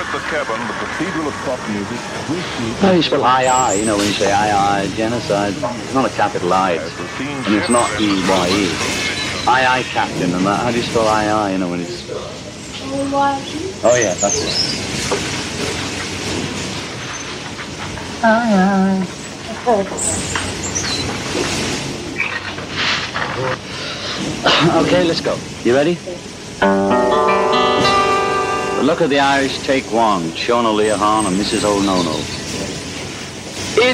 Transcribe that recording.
left the cabin, the cathedral of pop music briefly... How do you spell I, you know, when you say I, genocide? It's not a capital I, and it's not E-Y-E. I, Captain, and that. How do you spell I, you know, when it's... Oh, yeah, that's it. Okay, let's go. You ready? The Look of the Irish, take one. Sean O'Leahan and Mrs. O'Nono.